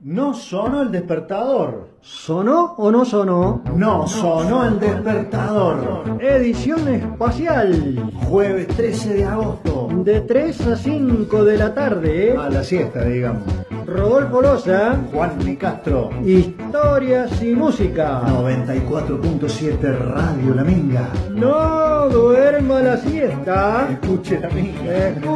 No sonó el despertador. ¿Sonó o no sonó? No sonó el despertador. Edición especial. Jueves 13 de agosto. De 3 a 5 de la tarde. A la siesta, digamos. Rodolfo Loza. Juan Nicastro. Historias y música. 94.7 Radio La Minga. No duerma la siesta. Escuche La Minga.